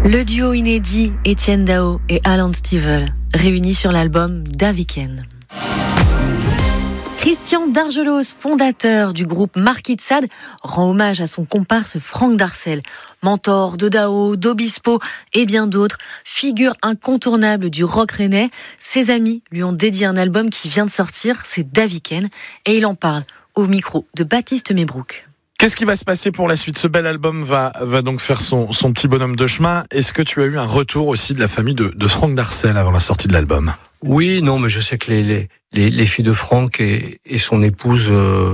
Le duo inédit Etienne Dao et Alan Stivell, réunis sur l'album Daviken. Christian Dargelos, fondateur du groupe Marquis de Sade, rend hommage à son comparse Franck Darcel, mentor de Dao, d'Obispo et bien d'autres, figure incontournable du rock rennais. Ses amis lui ont dédié un album qui vient de sortir, c'est Daviken, et il en parle au micro de Baptiste Mébrouk. Qu'est-ce qui va se passer pour la suite ? Ce bel album va donc faire son petit bonhomme de chemin. Est-ce que tu as eu un retour aussi de la famille de Franck Darcel avant la sortie de l'album ? Oui, non, mais je sais que les filles de Franck et son épouse,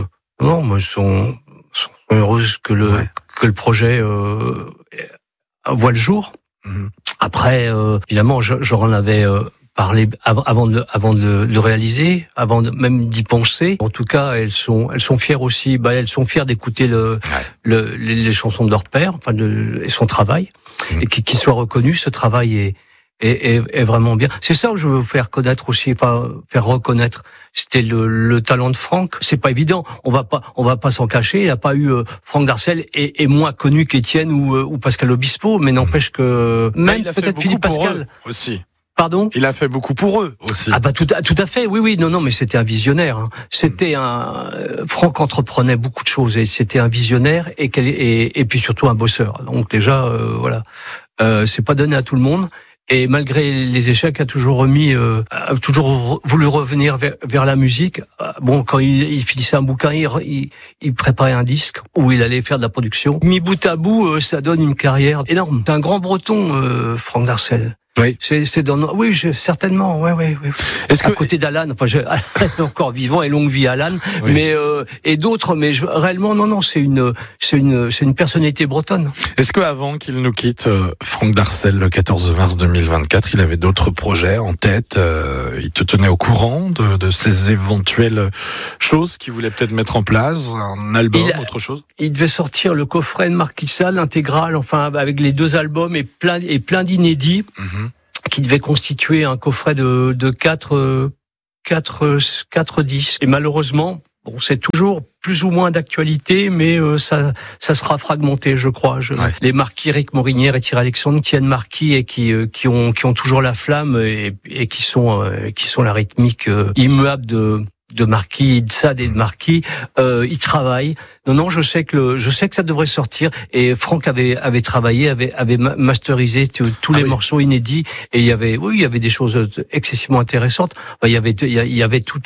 sont heureuses que le projet voit le jour. Mm-hmm. Après, évidemment, j'en avais parlé avant de le réaliser, même d'y penser. En tout cas, elles sont fières aussi. Elles sont fières d'écouter les chansons de leur père, et son travail, et qu'il soit reconnu. Ce travail est vraiment bien. C'est ça que je veux faire connaître aussi, faire reconnaître. C'était le talent de Franck. C'est pas évident. On va pas s'en cacher. Il n'a pas eu Franck Darcel est moins connu qu'Étienne ou Pascal Obispo, mais n'empêche que même peut-être Philippe Pascal aussi. Pardon ? Il a fait beaucoup pour eux aussi. Tout à fait. Oui. Non, mais c'était un visionnaire. Hein. Franck entreprenait beaucoup de choses et c'était un visionnaire et puis surtout un bosseur. Donc déjà, voilà. C'est pas donné à tout le monde. Et malgré les échecs, a toujours voulu revenir vers la musique. Bon, quand il finissait un bouquin, il préparait un disque où il allait faire de la production. Mis bout à bout, ça donne une carrière énorme. C'est un grand Breton, Franck Darcel. Oui. Certainement, ouais. Est-ce que à côté d'Alan, encore vivant et longue vie Alan, oui. Mais et d'autres, mais réellement non, c'est une personnalité bretonne. Est-ce que avant qu'il nous quitte, Franck Darcel, le 14 mars 2024, il avait d'autres projets en tête, il te tenait au courant de ces éventuelles choses qu'il voulait peut-être mettre en place, un album, autre chose? Il devait sortir le coffret de Marquis de Sade, l'intégrale, avec les 2 albums et plein d'inédits. Mm-hmm. Qui devait constituer un coffret de 4 disques. Et malheureusement, c'est toujours plus ou moins d'actualité, mais ça sera fragmenté, je crois. Ouais. Les Marquis, Eric Morinière et Thierry Alexandre tiennent Marquis et qui ont toujours la flamme et qui sont la rythmique immuable de Marquis, de Sade et de Marquis. Ils travaillent. Non, je sais que ça devrait sortir. Et Franck avait travaillé, avait masterisé tous les morceaux inédits. Et il y avait des choses excessivement intéressantes. Il y avait tout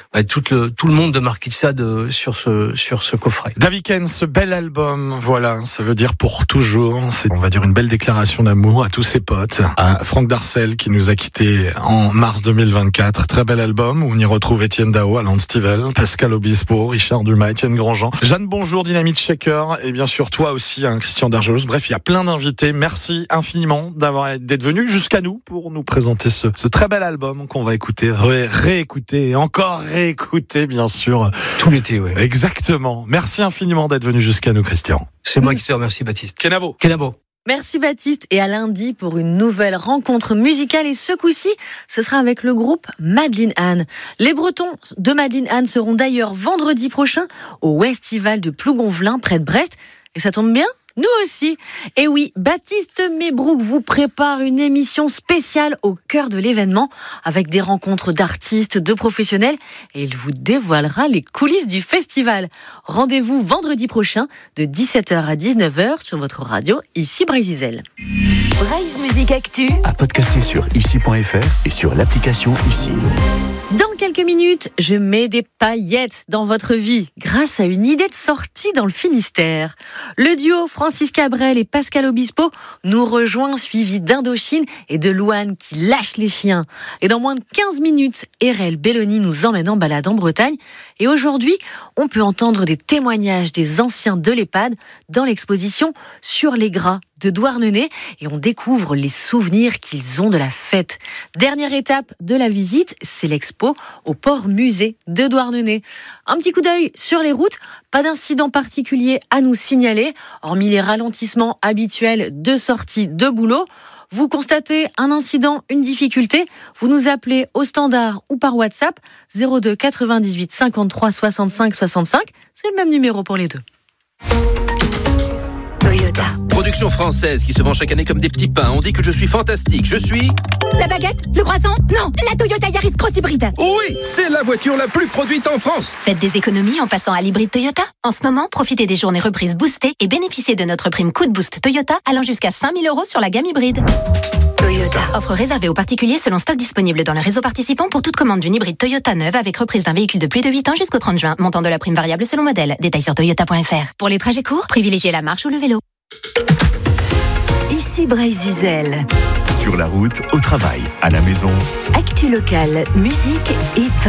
le monde de Marquis de Sade sur ce coffret. Daviken, ce bel album, voilà, ça veut dire pour toujours. C'est, on va dire, une belle déclaration d'amour à tous ses potes. À Franck Darcel qui nous a quittés en mars 2024. Très bel album où on y retrouve Etienne Dao, Alan Stivell, Pascal Obispo, Richard Dumas, Étienne Grandjean, Jeanne Bonjour, Dynamite Shaker, et bien sûr toi aussi, Christian Dargelos. Bref, il y a plein d'invités. Merci infiniment d'être venu jusqu'à nous pour nous présenter ce très bel album qu'on va écouter, réécouter et encore réécouter, bien sûr. Tout l'été, oui. Exactement. Merci infiniment d'être venu jusqu'à nous, Christian. C'est moi qui te remercie, Baptiste. Kenavo. Merci Baptiste, et à lundi pour une nouvelle rencontre musicale, et ce coup-ci, ce sera avec le groupe Madeleine Anne. Les Bretons de Madeleine Anne seront d'ailleurs vendredi prochain au Westival de Plougonvelin près de Brest, et ça tombe bien, nous aussi. Et oui, Baptiste Mébrouk vous prépare une émission spéciale au cœur de l'événement avec des rencontres d'artistes, de professionnels, et il vous dévoilera les coulisses du festival. Rendez-vous vendredi prochain de 17h à 19h sur votre radio, ici Brésil. Braise Musique Actu à podcaster sur ici.fr et sur l'application Ici. Dans quelques minutes, je mets des paillettes dans votre vie grâce à une idée de sortie dans le Finistère. Le duo Francis Cabrel et Pascal Obispo nous rejoint, suivi d'Indochine et de Louane qui lâche les chiens. Et dans moins de 15 minutes, Erel Belloni nous emmène en balade en Bretagne. Et aujourd'hui, on peut entendre des témoignages des anciens de l'EHPAD dans l'exposition Sur les gras de Douarnenez, et on découvre les souvenirs qu'ils ont de la fête. Dernière étape de la visite, c'est l'expo au port musée de Douarnenez. Un petit coup d'œil sur les routes, pas d'incident particulier à nous signaler, hormis les ralentissements habituels de sortie de boulot. Vous constatez un incident, une difficulté, vous nous appelez au standard ou par WhatsApp 02 98 53 65 65, c'est le même numéro pour les deux. Toyota. Production française qui se vend chaque année comme des petits pains. On dit que je suis fantastique. Je suis... La baguette? Le croissant? Non, la Toyota Yaris Cross Hybride. Oui, c'est la voiture la plus produite en France. Faites des économies en passant à l'hybride Toyota. En ce moment, profitez des journées reprises boostées et bénéficiez de notre prime Coup de Boost Toyota allant jusqu'à 5 000 € sur la gamme hybride. Toyota. Offre réservée aux particuliers selon stock disponible dans le réseau participant pour toute commande d'une hybride Toyota neuve avec reprise d'un véhicule de plus de 8 ans jusqu'au 30 juin. Montant de la prime variable selon modèle. Détails sur toyota.fr. Pour les trajets courts, privilégiez la marche ou le vélo. Ici Bray Zizel. Sur la route, au travail, à la maison. Actu locale, musique et